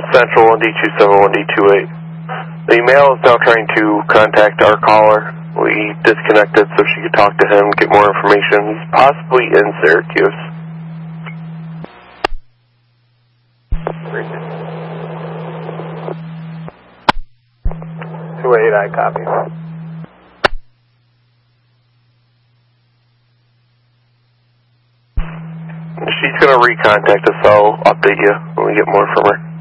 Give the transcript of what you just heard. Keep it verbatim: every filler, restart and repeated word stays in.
Central one D two seven one D two eight. The male is now trying to contact our caller. We disconnected so she could talk to him, get more information. He's possibly in Syracuse. two eight, I copy. She's going to recontact us, so I'll update you when we get more from her.